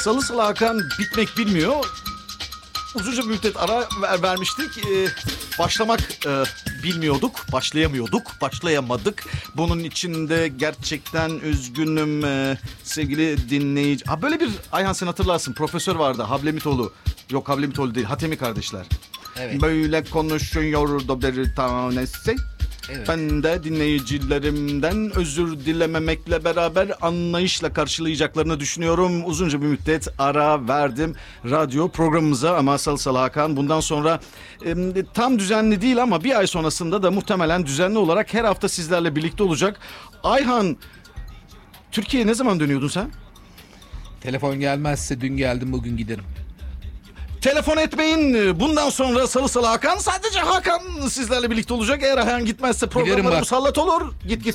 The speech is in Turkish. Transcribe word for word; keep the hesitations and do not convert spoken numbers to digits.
Salı Salı Hakan bitmek bilmiyor. Uzunca bir müddet ara ver, vermiştik. Ee, başlamak e, bilmiyorduk, başlayamıyorduk, başlayamadık. Bunun için de gerçekten üzgünüm e, sevgili dinleyici. Ha, böyle bir, Ayhan sen hatırlarsın, profesör vardı, Hablemitoğlu. Yok, Hablemitoğlu değil, Hatemi kardeşler. Evet. Böyle konuşuyordu bir tanesi. Evet. Ben de dinleyicilerimden özür dilememekle beraber anlayışla karşılayacaklarını düşünüyorum. Uzunca bir müddet ara verdim radyo programımıza ama Salı Salı Hakan bundan sonra e, tam düzenli değil ama bir ay sonrasında da muhtemelen düzenli olarak her hafta sizlerle birlikte olacak. Ayhan, Türkiye'ye ne zaman dönüyordun sen? Telefon gelmezse dün geldim bugün giderim. Telefon etmeyin. Bundan sonra Salı Salı Hakan, sadece Hakan sizlerle birlikte olacak. Eğer Hakan gitmezse programlara musallat olur. Git git.